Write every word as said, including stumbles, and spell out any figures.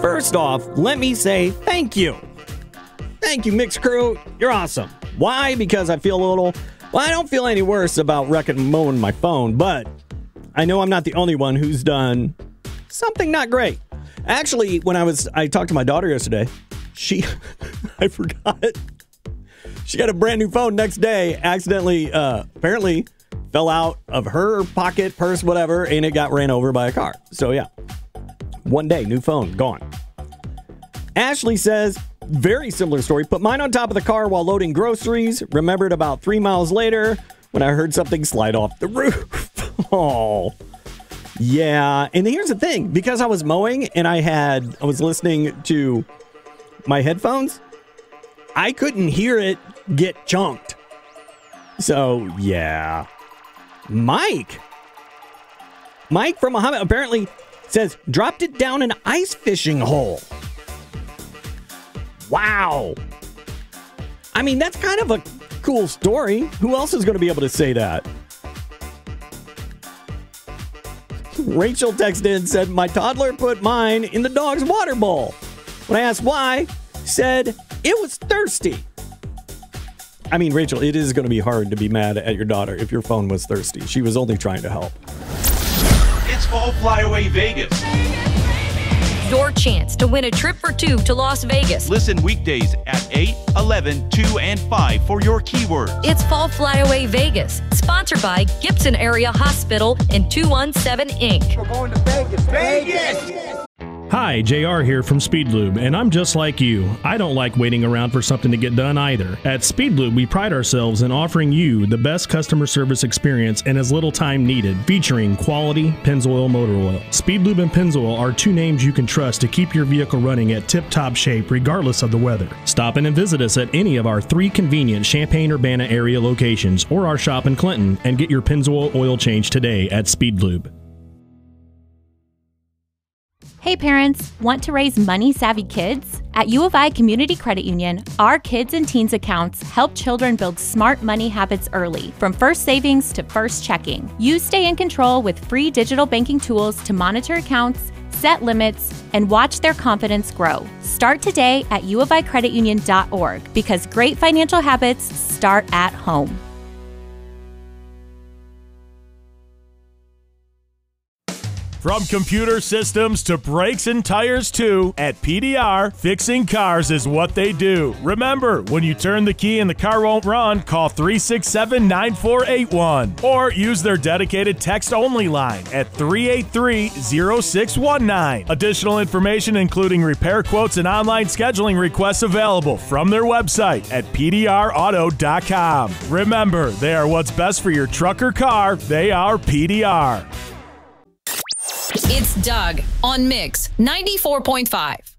First off, let me say thank you. Thank you, Mix Crew. You're awesome. Why? Because I feel a little... Well, I don't feel any worse about wrecking and mowing my phone, but I know I'm not the only one who's done something not great. Actually, when I was... I talked to my daughter yesterday. She... I forgot. She got a brand new phone next day. Accidentally, uh, apparently, fell out of her pocket, purse, whatever, and it got ran over by a car. So, yeah. One day, new phone, gone. Ashley says, very similar story. Put mine on top of the car while loading groceries. Remembered about three miles later when I heard something slide off the roof. Oh, yeah. And here's the thing. Because I was mowing and I had, I was listening to my headphones, I couldn't hear it get chunked. So, yeah. Mike. Mike from Muhammad apparently says, dropped it down an ice fishing hole. Wow. I mean, that's kind of a cool story. Who else is going to be able to say that? Rachel texted in and said, my toddler put mine in the dog's water bowl. When I asked why, said it was thirsty. I mean, Rachel, it is going to be hard to be mad at your daughter if your phone was thirsty. She was only trying to help. It's Fall Flyaway Vegas. Your chance to win a trip for two to Las Vegas. Listen weekdays at eight, eleven, two, and five for your keywords. It's Fall Flyaway Vegas, sponsored by Gibson Area Hospital and two one seven Incorporated. We're going to Vegas. Vegas! Hi, J R here from Speed Lube, and I'm just like you. I don't like waiting around for something to get done either. At Speed Lube, we pride ourselves in offering you the best customer service experience in as little time needed, featuring quality Pennzoil motor oil. Speed Lube and Pennzoil are two names you can trust to keep your vehicle running at tip-top shape regardless of the weather. Stop in and visit us at any of our three convenient Champaign-Urbana area locations or our shop in Clinton and get your Pennzoil oil change today at Speed Lube. Hey parents, want to raise money-savvy kids? At U of I Community Credit Union, our kids and teens accounts help children build smart money habits early, from first savings to first checking. You stay in control with free digital banking tools to monitor accounts, set limits, and watch their confidence grow. Start today at u of i credit union dot org because great financial habits start at home. From computer systems to brakes and tires too, at P D R, fixing cars is what they do. Remember, when you turn the key and the car won't run, call three six seven, nine four eight one or use their dedicated text-only line at three eight three, zero six one nine. Additional information including repair quotes and online scheduling requests available from their website at p d r auto dot com. Remember, they are what's best for your truck or car. They are P D R. It's Doug on Mix ninety-four point five.